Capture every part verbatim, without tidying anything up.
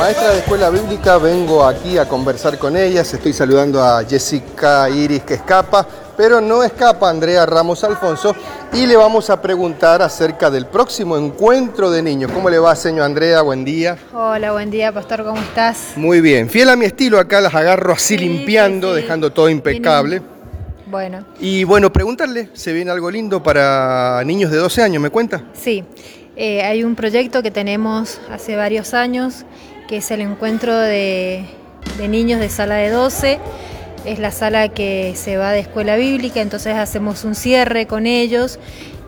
maestra de escuela bíblica, vengo aquí a conversar con ellas. Estoy saludando a Jessica Iris, que escapa, pero no escapa Andrea Ramos Alfonso, y le vamos a preguntar acerca del próximo encuentro de niños. ¿Cómo le va, señor Andrea? Buen día. Hola, buen día, pastor, ¿cómo estás? Muy bien, fiel a mi estilo, acá las agarro así, Sí, limpiando, sí, sí. dejando todo impecable. Vienen... Bueno. Y bueno, preguntarle, ¿se viene algo lindo para niños de doce años? ¿Me cuenta? Sí, eh, hay un proyecto que tenemos hace varios años, que es el encuentro de, de niños de sala de doce. Es la sala que se va de escuela bíblica, entonces hacemos un cierre con ellos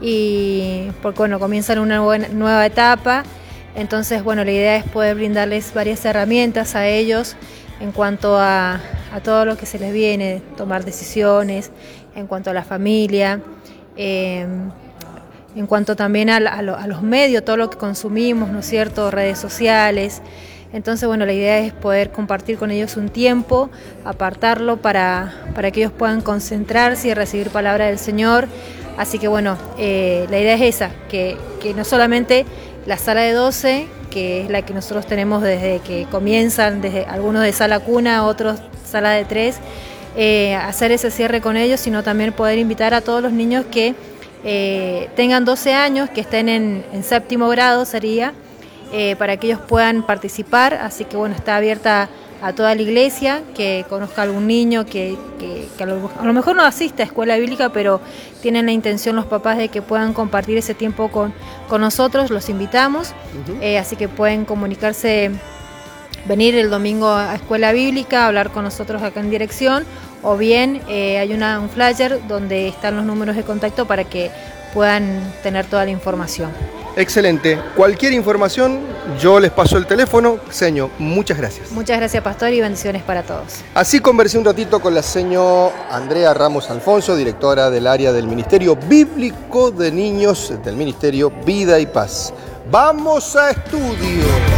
y porque bueno, comienzan una buena, nueva etapa. Entonces, bueno, la idea es poder brindarles varias herramientas a ellos en cuanto a, a todo lo que se les viene, tomar decisiones, en cuanto a la familia, eh, en cuanto también a, a, lo, a los medios, todo lo que consumimos, ¿no es cierto?, redes sociales. Entonces, bueno, la idea es poder compartir con ellos un tiempo, apartarlo para, para que ellos puedan concentrarse y recibir palabra del Señor. Así que, bueno, eh, la idea es esa, que, que no solamente la sala de doce, que es la que nosotros tenemos desde que comienzan, desde algunos de sala cuna, otros sala de tres, eh, hacer ese cierre con ellos, sino también poder invitar a todos los niños que eh, tengan doce años, que estén en, en séptimo grado sería, eh, para que ellos puedan participar. Así que bueno, está abierta a toda la iglesia, que conozca a algún niño que, que, que a, lo, a lo mejor no asiste a escuela bíblica, pero tienen la intención los papás de que puedan compartir ese tiempo con, con nosotros, los invitamos. Uh-huh. eh, así que pueden comunicarse, venir el domingo a escuela bíblica, hablar con nosotros acá en dirección, o bien eh, hay una, un flyer donde están los números de contacto para que puedan tener toda la información. Excelente. Cualquier información, yo les paso el teléfono. Señor, muchas gracias. Muchas gracias, pastor, y bendiciones para todos. Así conversé un ratito con la señora Andrea Ramos Alfonso, directora del área del Ministerio Bíblico de Niños del Ministerio Vida y Paz. ¡Vamos a estudio!